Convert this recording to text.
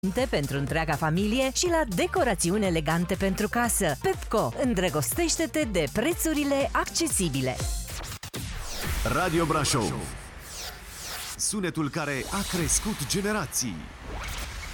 pentru întreaga familie și la decorațiuni elegante pentru casă. Pepco, îndrăgostește-te de prețurile accesibile. Radio Brașov, sunetul care a crescut generații.